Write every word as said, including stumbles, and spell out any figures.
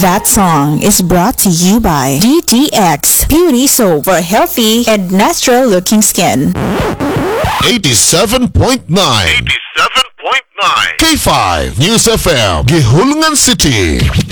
That song is brought to you by D T X Beauty Soap for healthy and natural looking skin. eighty-seven point nine eighty-seven point nine K five News F M, Gihulungan City.